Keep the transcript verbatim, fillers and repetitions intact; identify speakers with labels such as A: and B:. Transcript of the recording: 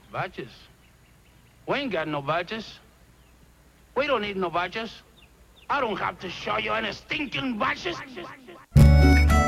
A: Badges? We ain't got no badges. We don't need no badges. I don't have to show you any stinking badges.